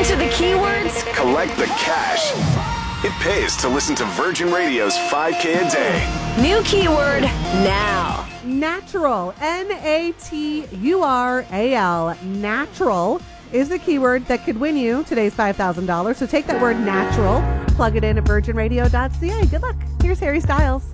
into the keywords, collect the cash. It pays to listen to Virgin Radio's 5K a day. new keyword now. Natural. Natural. Natural is the keyword that could win you today's $5,000. So take that word natural, plug it in at virginradio.ca. Good luck. Here's Harry Styles.